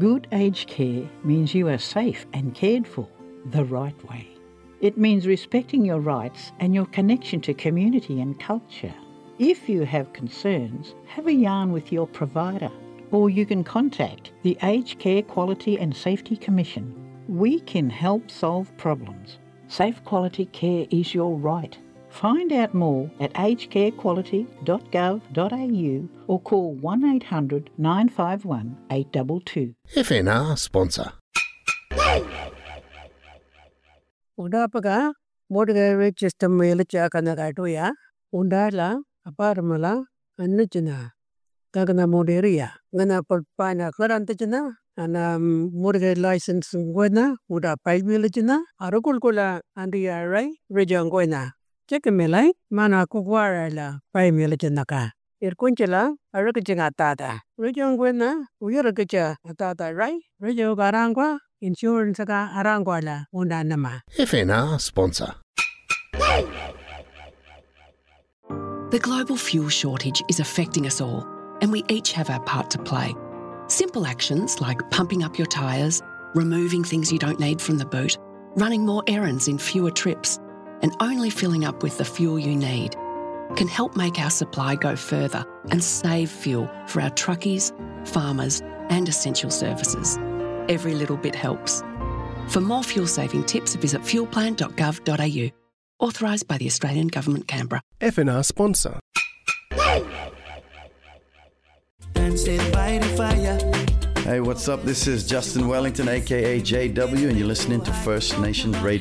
Good aged care means you are safe and cared for the right way. It means respecting your rights and your connection to community and culture. If you have concerns, have a yarn with your provider, or you can contact the Aged Care Quality and Safety Commission. We can help solve problems. Safe quality care is your right. Find out more at agedcarequality.gov.au or call 1800 951 822. FNR sponsor. Udapaga modern system melicha kana katoya undala aparmala annachina kagana moderia ngana palpana karantachina ana modern license ngwana uda paimelichina arakulkula andia rai rejangwena chekemelai mana kukwara paimelichina ka irkunchela arakichinga tata rejangwena uyarakacha tata rai rejogarangwa insurance ka arangwala undanama. FNR sponsor. The global fuel shortage is affecting us all, and we each have our part to play. Simple actions like pumping up your tyres, removing things you don't need from the boot, running more errands in fewer trips, and only filling up with the fuel you need can help make our supply go further and save fuel for our truckies, farmers, and essential services. Every little bit helps. For more fuel-saving tips, visit fuelplan.gov.au. Authorised by the Australian Government, Canberra. FNR sponsor. Hey, what's up? This is Justin Wellington, aka JW, and you're listening to First Nations Radio.